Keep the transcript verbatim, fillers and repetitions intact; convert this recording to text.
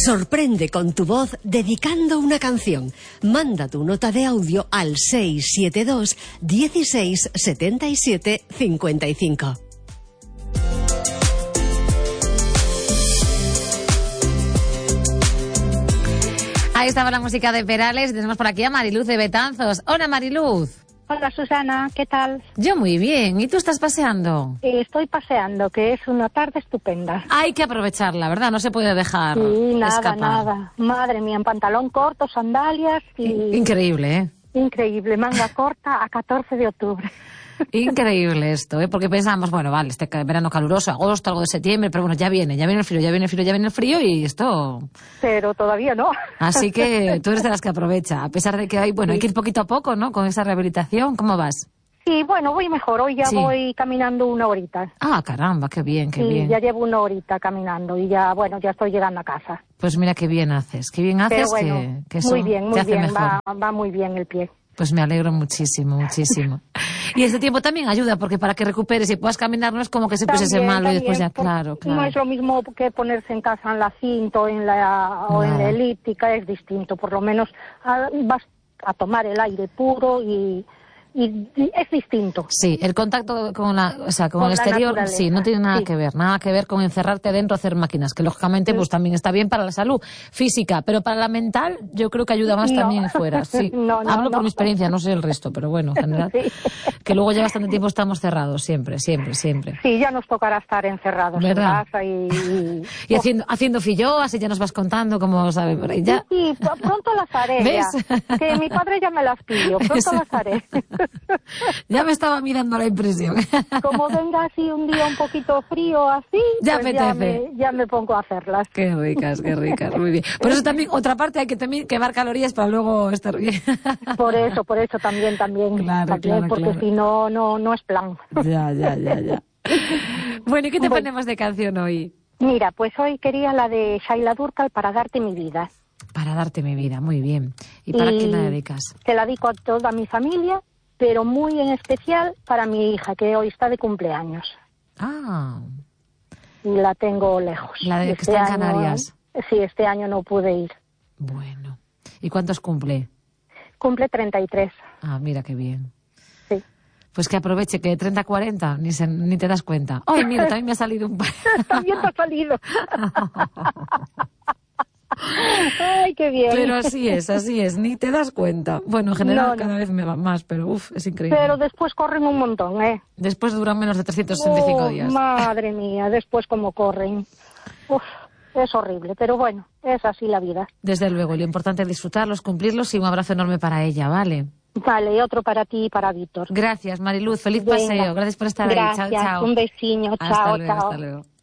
Sorprende con tu voz dedicando una canción. Manda tu nota de audio al seis siete dos, dieciséis, setenta y siete, cincuenta y cinco. Ahí estaba la música de Perales. Tenemos por aquí a Mariluz de Betanzos. Hola, Mariluz. Hola, Susana, ¿qué tal? Yo muy bien. ¿Y tú estás paseando? Eh, estoy paseando, que es una tarde estupenda. Hay que aprovecharla, ¿verdad? No se puede dejar Sí, nada, escapar. nada. Madre mía, en pantalón corto, sandalias y... Increíble, ¿eh? Increíble, manga corta a catorce de octubre. Increíble esto, ¿eh? Porque pensamos, bueno, vale, este verano caluroso, agosto, algo de septiembre, pero bueno, ya viene, ya viene el frío, ya viene el frío, ya viene el frío y esto... Pero todavía no. Así que tú eres de las que aprovecha, a pesar de que hay, bueno, sí. hay que ir poquito a poco, ¿no? Con esa rehabilitación, ¿cómo vas? Sí, bueno, voy mejor, hoy ya Sí. voy caminando una horita. Ah, caramba, qué bien, qué sí, bien. ya llevo una horita caminando y ya, bueno, ya estoy llegando a casa. Pues mira qué bien haces, qué bien haces, Pero bueno, que, que eso muy bien, muy te hace bien, mejor. va, va muy bien el pie. Pues me alegro muchísimo, muchísimo. Y este tiempo también ayuda, porque para que recuperes y puedas caminar no es como que se pusiese También, malo y después ya, también, claro, claro. No es lo mismo que ponerse en casa en la cinta o en la, o en la elíptica, es distinto. Por lo menos a, vas a tomar el aire puro y, y, y es distinto. Sí, el contacto con la, o sea, con, Con el la exterior, naturaleza, sí, no tiene nada sí. que ver, nada que ver con encerrarte adentro a hacer máquinas, que lógicamente pues también está bien para la salud física, pero para la mental yo creo que ayuda más No. también fuera. Sí, No, no, hablo no. por mi experiencia, no sé el resto, pero bueno, en general, Sí. que luego ya bastante tiempo estamos cerrados, siempre, siempre, siempre. Sí, ya nos tocará estar encerrados ¿Verdad? en casa y... Y, Y haciendo, haciendo fillo, así ya nos vas contando cómo sabe por ahí ya. Sí, sí, pronto las haré. ¿Ves? Ya, que mi padre ya me las pidió, pronto Eso. las haré. Ya me estaba mirando la impresión. Como venga así un día un poquito frío así, Ya pues ya apetece. me, ya me pongo a hacerlas. Qué ricas, qué ricas, muy bien. Por eso también, otra parte, hay que también quemar calorías para luego estar bien. Por eso, por eso también, también, Claro, también claro, porque claro. si no, no, no es plan. Ya, ya, ya, ya. Bueno, ¿y qué te Bueno. ponemos de canción hoy? Mira, pues hoy quería la de Shaila Durkal, Para darte mi vida. Para darte mi vida, muy bien. ¿Y para quién la dedicas? Te la dedico a toda mi familia, pero muy en especial para mi hija, que hoy está de cumpleaños. Ah, Y la tengo lejos. la de que Este está en año- Canarias. Sí, este año no pude ir. Bueno. ¿Y cuántos cumple? Cumple treinta y tres. Ah, mira qué bien. Sí. Pues que aproveche, que de treinta a cuarenta ni, se, ni te das cuenta. Ay, mira, también me ha salido un par. También te ha salido. Ay, qué bien. Pero así es, así es, ni te das cuenta. Bueno, en general No, no. cada vez me va más, pero uff, es increíble. Pero después corren un montón, ¿eh? Después duran menos de trescientos sesenta y cinco Oh, días. madre mía, después como corren. Uf, es horrible, pero bueno, es así la vida. Desde luego, lo importante es disfrutarlos, cumplirlos y un abrazo enorme para ella, ¿vale? Vale, y otro para ti y para Víctor. Gracias, Mariluz. Feliz Venga. paseo. Gracias por estar Gracias, ahí. Chao, chao. un besiño. Hasta Chao, luego, chao. hasta luego.